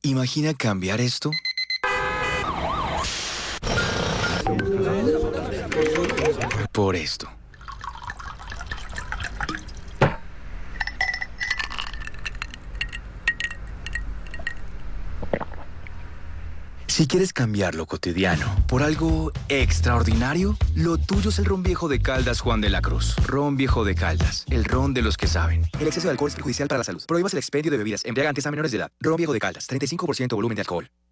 Imagina cambiar esto por esto. Si quieres cambiar lo cotidiano por algo extraordinario, lo tuyo es el ron viejo de Caldas Juan de la Cruz. Ron viejo de Caldas, el ron de los que saben. El exceso de alcohol es perjudicial para la salud. Prohíbas el expendio de bebidas embriagantes a menores de edad. Ron viejo de Caldas, 35% volumen de alcohol.